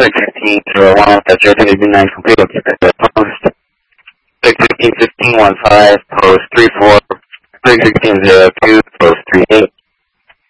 61501, that's your 9 complete, post 615-1515, post 34, 61602,